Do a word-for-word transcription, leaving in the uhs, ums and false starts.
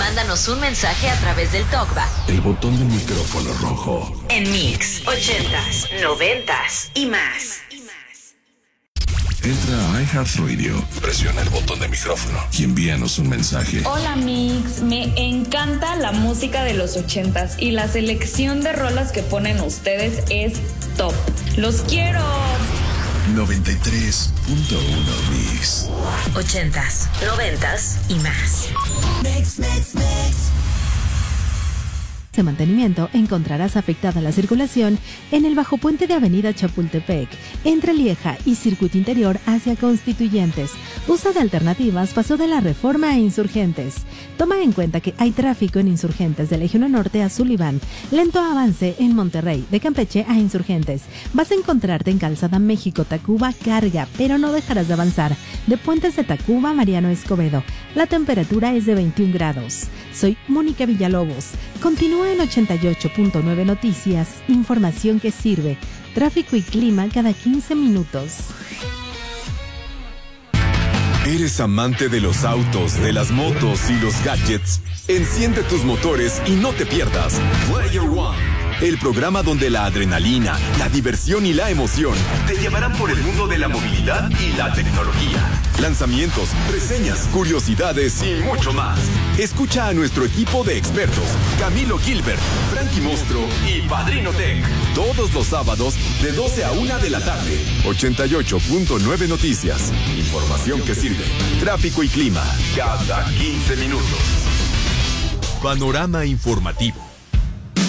mándanos un mensaje a través del TalkBack. El botón del micrófono rojo. En Mix, ochentas, noventas y más. Entra a iHeartRadio, presiona el botón de micrófono y envíanos un mensaje. Hola Mix, me encanta la música de los ochentas y la selección de rolas que ponen ustedes es top. ¡Los quiero! noventa y tres punto uno Mix. Ochentas, noventas y más. Mix, mix, mix. De mantenimiento encontrarás afectada la circulación en el bajo puente de Avenida Chapultepec, entre Lieja y Circuito Interior hacia Constituyentes. Usa de alternativas paso de la Reforma a Insurgentes. Toma en cuenta que hay tráfico en Insurgentes de Legión Norte a Sullivan, lento avance en Monterrey, de Campeche a Insurgentes. Vas a encontrarte en Calzada México-Tacuba carga, pero no dejarás de avanzar. De Puentes de Tacuba, Mariano Escobedo. La temperatura es de veintiún grados. Soy Mónica Villalobos. Continúa en ochenta y ocho punto nueve Noticias, información que sirve. Tráfico y clima cada quince minutos. ¿Eres amante de los autos, de las motos y los gadgets? Enciende tus motores y no te pierdas Player One, el programa donde la adrenalina, la diversión y la emoción te llevarán por el mundo de la movilidad y la tecnología. Lanzamientos, reseñas, curiosidades y mucho más. Escucha a nuestro equipo de expertos, Camilo Gilbert, Frankie Mostro y Padrino Tech, todos los sábados de doce a una de la tarde. ochenta y ocho punto nueve Noticias. Información que sirve. Tráfico y clima cada quince minutos. Panorama informativo.